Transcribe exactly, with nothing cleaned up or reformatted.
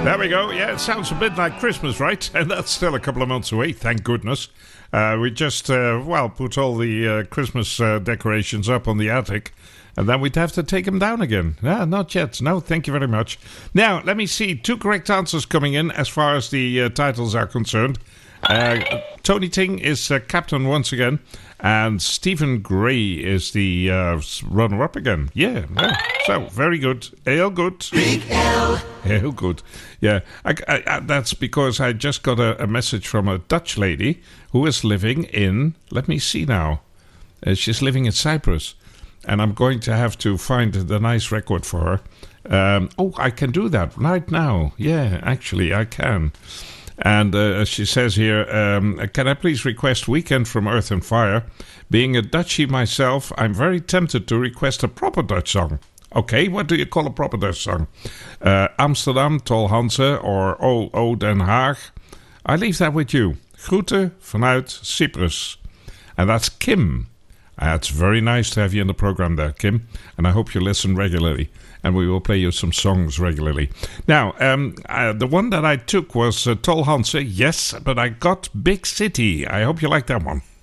There we go. Yeah, it sounds a bit like Christmas, right? And that's still a couple of months away, thank goodness. Uh, we just, uh, well, put all the uh, Christmas uh, decorations up on the attic, and then we'd have to take them down again. Ah, not yet. No, thank you very much. Now, let me see. Two correct answers coming in as far as the uh, titles are concerned. Uh, Tony Ting is uh, captain once again, and Stephen Gray is the uh, runner-up again. Yeah, yeah. So, very good. Ale good. Big L. Ale good. Yeah, I, I, I, that's because I just got a, a message from a Dutch lady who is living in, let me see now, uh, she's living in Cyprus, and I'm going to have to find the nice record for her. Um, oh, I can do that right now. Yeah, actually, I can. And uh, she says here, um, can I please request Weekend from Earth and Fire? Being a Dutchie myself, I'm very tempted to request a proper Dutch song. Okay, what do you call a proper Dutch song? Uh, Amsterdam, Tol Hanse, or O, O Den Haag? I leave that with you. Groeten vanuit Cyprus. And that's Kim. Uh, it's very nice to have you in the program there, Kim. And I hope you listen regularly. And we will play you some songs regularly. Now, um, uh, the one that I took was uh, Tol Hanse, yes, but I got Big City. I hope you like that one.